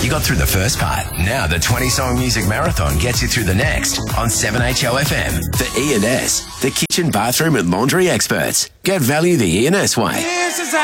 You got through the first part. Now the 20-song music marathon gets you through the next on 7HLFM. The E&S, the kitchen, bathroom and laundry experts. Get value the E&S way. This is how